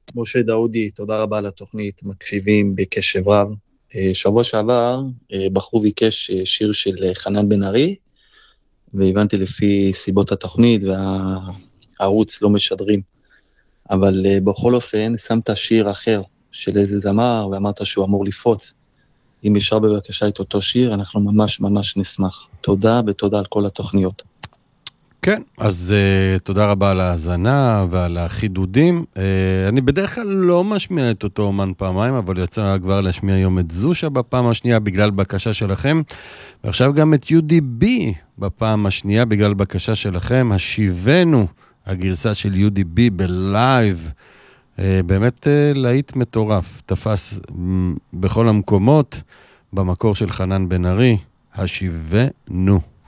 משה דאודי, תודה רבה על התוכנית, מקשיבים בקשב רב. שבוע שעבר בחור ביקש שיר של חנן בן ארי, והבנתי לפי סיבות התוכנית והערוץ לא משדרים. אבל בכל אופן שמת שיר אחר של איזה זמר, ואמרת שהוא אמור לפרוץ. אם אפשר בבקשה את אותו שיר, אנחנו ממש ממש נשמח. תודה ותודה על כל התוכניות. כן, אז תודה רבה על ההאזנה ועל החידודים. אני בדרך כלל לא משמיע את אותו אומן פעמיים, אבל יצא כבר להשמיע היום את זושה בפעם השנייה בגלל בקשה שלכם, ועכשיו גם את UDB בפעם השנייה בגלל בקשה שלכם. השיבנו הגרסה של UDB בלייב, באמת להיט מטורף, תפס בכל המקומות, במקור של חנן בן ארי, השיבנו.